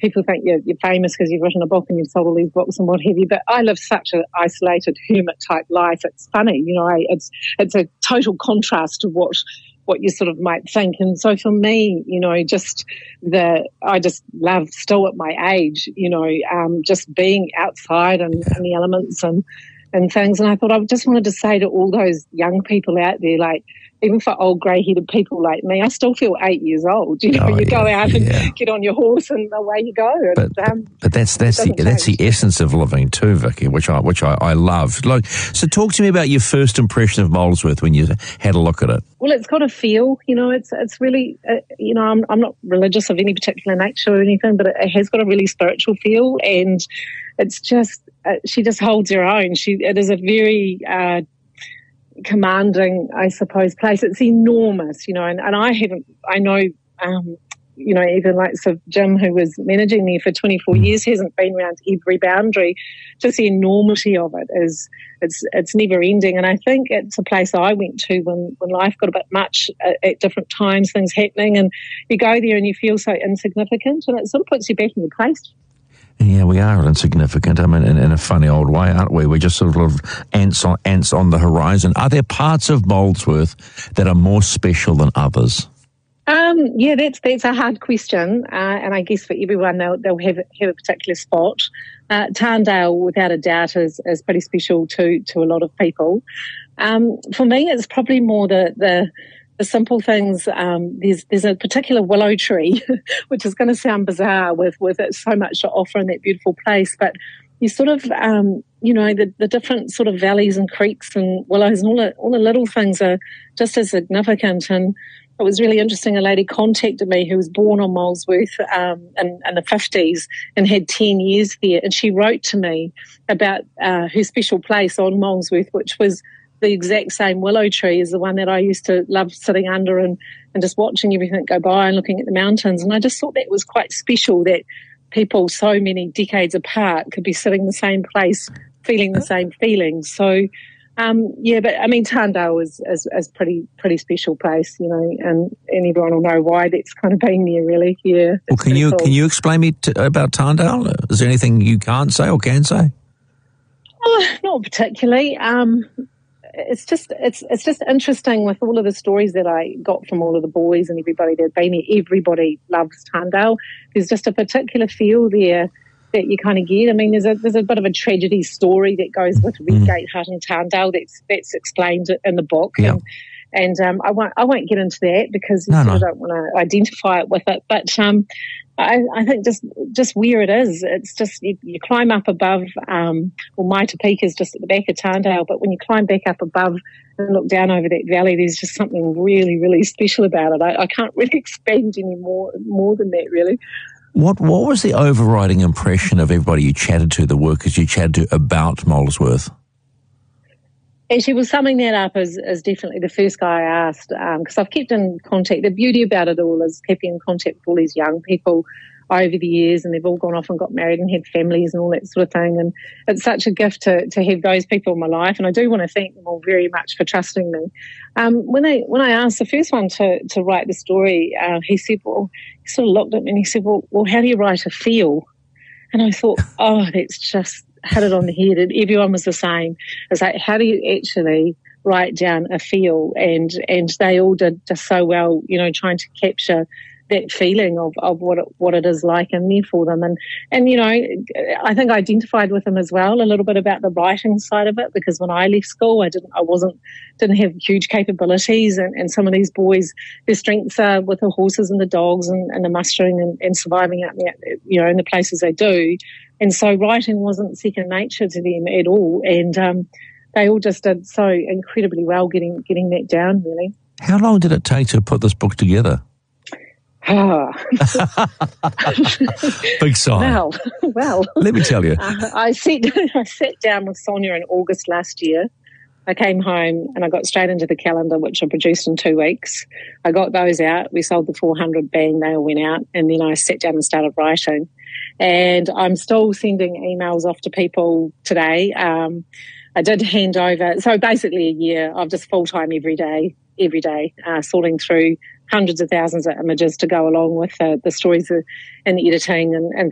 people think you're famous because you've written a book and you've sold all these books and what have you, but I live such an isolated hermit-type life. It's funny, it's a total contrast to what you sort of might think. And so for me, I just love still at my age, just being outside and the elements and things. And I thought I just wanted to say to all those young people out there, like, even for old grey-headed people like me, I still feel 8 years old. You go out and get on your horse and away you go. But that's the essence of living too, Vicky, which I love. So talk to me about your first impression of Molesworth when you had a look at it. Well, it's got a feel. It's really, I'm not religious of any particular nature or anything, but it has got a really spiritual feel, and it's just she just holds her own. It is a very commanding, I suppose, place. It's enormous, and I know, even like Sir Jim, who was managing there for 24 years, hasn't been around every boundary. Just the enormity of it it's never ending. And I think it's a place I went to when life got a bit much at different times, things happening, and you go there and you feel so insignificant, and it sort of puts you back in your place. Yeah, we are insignificant. I mean, in a funny old way, aren't we? We're just sort of ants on the horizon. Are there parts of Molesworth that are more special than others? Yeah, that's a hard question, and I guess for everyone they'll have a particular spot. Tarndale, without a doubt, is pretty special to a lot of people. For me, it's probably more the simple things. There's a particular willow tree, which is going to sound bizarre with it so much to offer in that beautiful place, but you sort of, the different sort of valleys and creeks and willows and all the little things are just as significant. And it was really interesting. A lady contacted me who was born on Molesworth in the 50s and had 10 years there, and she wrote to me about her special place on Molesworth, which was the exact same willow tree as the one that I used to love sitting under and just watching everything go by and looking at the mountains. And I just thought that was quite special, that people so many decades apart could be sitting in the same place, feeling the same feelings. So, but I mean, Tarndale is pretty special place, and everyone will know why that's kind of been there, really. Yeah. Well, can you explain me about Tarndale? Is there anything you can't say or can say? Not particularly. It's just interesting with all of the stories that I got from all of the boys and everybody that had been there. Everybody loves Tarndale. There's just a particular feel there that you kind of get. I mean, there's a bit of a tragedy story that goes with Redgate Hut and Tarndale that's explained in the book. Yeah. And I won't get into that because I don't want to identify it with it. But I think just where it is, it's just you climb up above. Maita Peak is just at the back of Tarndale, but when you climb back up above and look down over that valley, there's just something really, really special about it. I can't really expand any more than that, really. What was the overriding impression of everybody you chatted to, the workers you chatted to, about Molesworth? Actually, well, summing that up is definitely the first guy I asked, because I've kept in contact. The beauty about it all is keeping in contact with all these young people over the years, and they've all gone off and got married and had families and all that sort of thing. And it's such a gift to have those people in my life, and I do want to thank them all very much for trusting me. When I asked the first one to write the story, he said, well, he sort of looked at me and he said, well, how do you write a feel? And I thought, that's just hit it on the head, and everyone was the same. It's like, how do you actually write down a feel? And they all did just so well, trying to capture that feeling of what it is like in there for them. And I think I identified with them as well a little bit about the writing side of it, because when I left school, I didn't have huge capabilities, and some of these boys, their strengths are with the horses and the dogs and the mustering and surviving out there, in the places they do. And so writing wasn't second nature to them at all. And they all just did so incredibly well getting that down, really. How long did it take to put this book together? Big sigh. Well. Let me tell you. I sat down with Sonia in August last year. I came home and I got straight into the calendar, which I produced in 2 weeks. I got those out. We sold the 400, bang, they all went out. And then I sat down and started writing. And I'm still sending emails off to people today. I did hand over, so basically a year of just full-time every day, sorting through hundreds of thousands of images to go along with the stories and the editing and